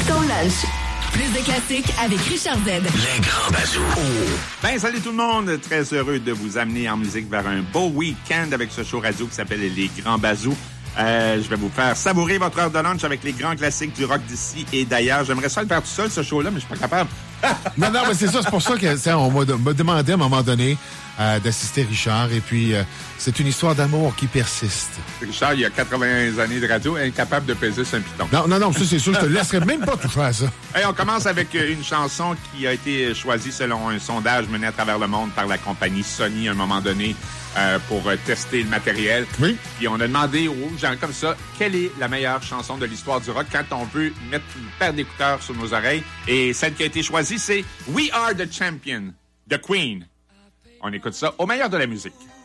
ton lunch. Plus de classiques avec Richard Z. Les grands bazous. Ben, salut tout le monde. Très heureux de vous amener en musique vers un beau week-end avec ce show radio qui s'appelle Les Grands Bazous. Je vais vous faire savourer votre heure de lunch avec les grands classiques du rock d'ici et d'ailleurs. J'aimerais ça le faire tout seul, ce show-là, mais je suis pas capable. Non, mais c'est ça. C'est pour ça qu'on m'a demandé à un moment donné d'assister Richard. Et puis, c'est une histoire d'amour qui persiste. Richard, il y a 80 années de radio, incapable de peser sur un piton. Non, ça, c'est sûr. Je te laisserai même pas toucher à ça. Hey, on commence avec une chanson qui a été choisie selon un sondage mené à travers le monde par la compagnie Sony à un moment donné pour tester le matériel. Oui. Puis on a demandé aux gens comme ça, quelle est la meilleure chanson de l'histoire du rock quand on veut mettre une paire d'écouteurs sur nos oreilles. Et celle qui a été choisie, c'est We Are the Champion, de Queen. On écoute ça au meilleur de la musique.